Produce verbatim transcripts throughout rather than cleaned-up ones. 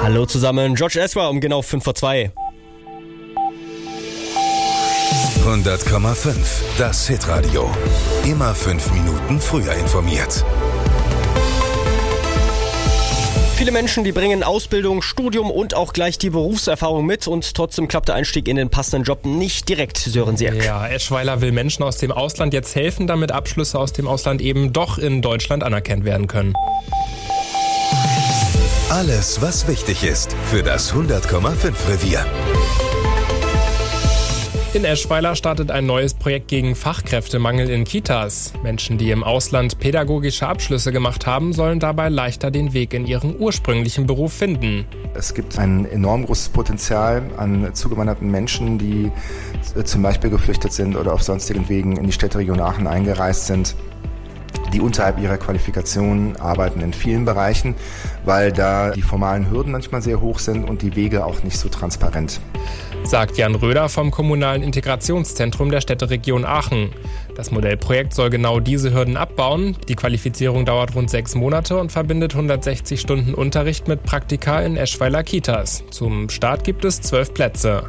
Hallo zusammen, George Ezra um genau fünf vor zwei. hundert Komma fünf, das Hitradio. Immer fünf Minuten früher informiert. Viele Menschen, die bringen Ausbildung, Studium und auch gleich die Berufserfahrung mit und trotzdem klappt der Einstieg in den passenden Job nicht direkt, Sören Sierk. Ja, Eschweiler will Menschen aus dem Ausland jetzt helfen, damit Abschlüsse aus dem Ausland eben doch in Deutschland anerkannt werden können. Alles, was wichtig ist für das hundert Komma fünf Revier. In Eschweiler startet ein neues Projekt gegen Fachkräftemangel in Kitas. Menschen, die im Ausland pädagogische Abschlüsse gemacht haben, sollen dabei leichter den Weg in ihren ursprünglichen Beruf finden. Es gibt ein enorm großes Potenzial an zugewanderten Menschen, die zum Beispiel geflüchtet sind oder auf sonstigen Wegen in die Städteregion Aachen eingereist sind, die unterhalb ihrer Qualifikation arbeiten in vielen Bereichen, weil da die formalen Hürden manchmal sehr hoch sind und die Wege auch nicht so transparent. Sagt Jan Röder vom Kommunalen Integrationszentrum der Städteregion Aachen. Das Modellprojekt soll genau diese Hürden abbauen. Die Qualifizierung dauert rund sechs Monate und verbindet hundertsechzig Stunden Unterricht mit Praktika in Eschweiler Kitas. Zum Start gibt es zwölf Plätze.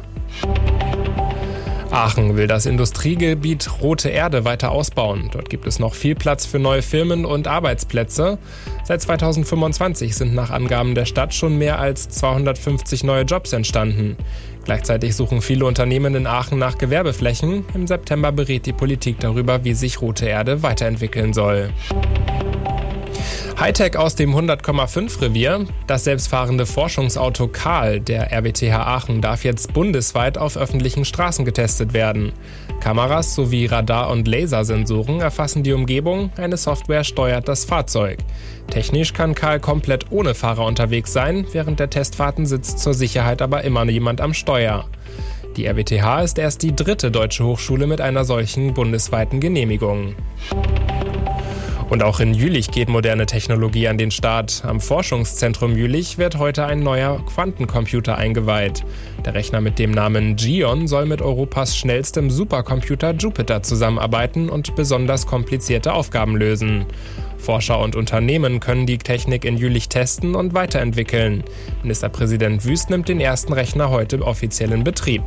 Aachen will das Industriegebiet Rote Erde weiter ausbauen. Dort gibt es noch viel Platz für neue Firmen und Arbeitsplätze. Seit zweitausendfünfundzwanzig sind nach Angaben der Stadt schon mehr als zweihundertfünfzig neue Jobs entstanden. Gleichzeitig suchen viele Unternehmen in Aachen nach Gewerbeflächen. Im September berät die Politik darüber, wie sich Rote Erde weiterentwickeln soll. Hightech aus dem hundert Komma fünf Revier. Das selbstfahrende Forschungsauto Karl der R W T H Aachen darf jetzt bundesweit auf öffentlichen Straßen getestet werden. Kameras sowie Radar- und Lasersensoren erfassen die Umgebung, eine Software steuert das Fahrzeug. Technisch kann Karl komplett ohne Fahrer unterwegs sein, während der Testfahrten sitzt zur Sicherheit aber immer jemand am Steuer. Die R W T H ist erst die dritte deutsche Hochschule mit einer solchen bundesweiten Genehmigung. Und auch in Jülich geht moderne Technologie an den Start. Am Forschungszentrum Jülich wird heute ein neuer Quantencomputer eingeweiht. Der Rechner mit dem Namen Gion soll mit Europas schnellstem Supercomputer Jupiter zusammenarbeiten und besonders komplizierte Aufgaben lösen. Forscher und Unternehmen können die Technik in Jülich testen und weiterentwickeln. Ministerpräsident Wüst nimmt den ersten Rechner heute offiziell in Betrieb.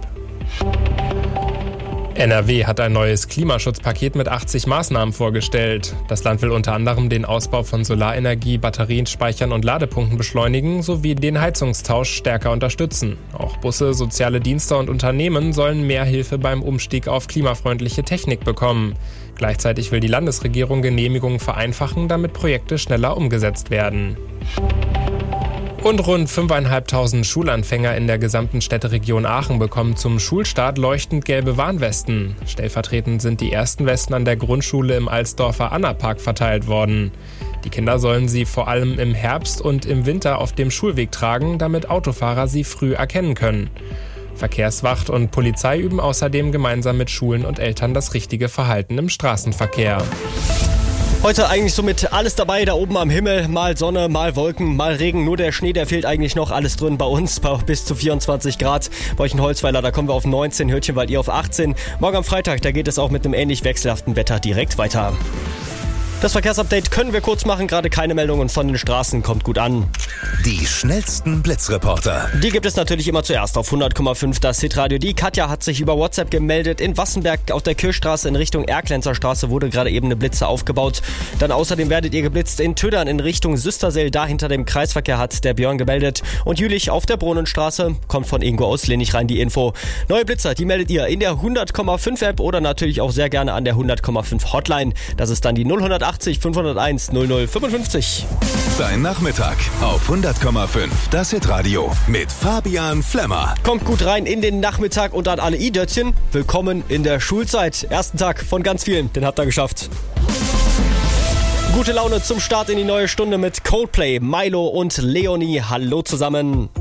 N R W hat ein neues Klimaschutzpaket mit achtzig Maßnahmen vorgestellt. Das Land will unter anderem den Ausbau von Solarenergie, Batterien, Speichern und Ladepunkten beschleunigen sowie den Heizungstausch stärker unterstützen. Auch Busse, soziale Dienste und Unternehmen sollen mehr Hilfe beim Umstieg auf klimafreundliche Technik bekommen. Gleichzeitig will die Landesregierung Genehmigungen vereinfachen, damit Projekte schneller umgesetzt werden. Und rund fünftausendfünfhundert Schulanfänger in der gesamten Städteregion Aachen bekommen zum Schulstart leuchtend gelbe Warnwesten. Stellvertretend sind die ersten Westen an der Grundschule im Alsdorfer Annapark verteilt worden. Die Kinder sollen sie vor allem im Herbst und im Winter auf dem Schulweg tragen, damit Autofahrer sie früh erkennen können. Verkehrswacht und Polizei üben außerdem gemeinsam mit Schulen und Eltern das richtige Verhalten im Straßenverkehr. Heute eigentlich somit alles dabei, da oben am Himmel, mal Sonne, mal Wolken, mal Regen, nur der Schnee, der fehlt eigentlich noch, alles drin bei uns, bei bis zu vierundzwanzig Grad. Bei euch in Holzweiler, da kommen wir auf neunzehn, Hürtchenwald ihr auf achtzehn. Morgen am Freitag, da geht es auch mit einem ähnlich wechselhaften Wetter direkt weiter. Das Verkehrsupdate können wir kurz machen, gerade keine Meldungen von den Straßen, kommt gut an. Die schnellsten Blitzreporter. Die gibt es natürlich immer zuerst auf hundert Komma fünf, das Hitradio. Die Katja hat sich über WhatsApp gemeldet. In Wassenberg auf der Kirchstraße in Richtung Erklenzer Straße wurde gerade eben eine Blitze aufgebaut. Dann außerdem werdet ihr geblitzt in Tödern in Richtung Süsterseel. Da hinter dem Kreisverkehr hat der Björn gemeldet. Und Jülich auf der Brunnenstraße, kommt von Ingo aus, lehne ich rein die Info. Neue Blitzer, die meldet ihr in der hundert Komma fünf App oder natürlich auch sehr gerne an der hundert Komma fünf Hotline. Das ist dann die null achtzig fünfhunderteins null null fünfundfünfzig. Dein Nachmittag auf hundert Komma fünf, das Hitradio mit Fabian Flemmer. Kommt gut rein in den Nachmittag und an alle I-Dötzchen. Willkommen in der Schulzeit. Ersten Tag von ganz vielen, den habt ihr geschafft. Gute Laune zum Start in die neue Stunde mit Coldplay, Milo und Leonie. Hallo zusammen.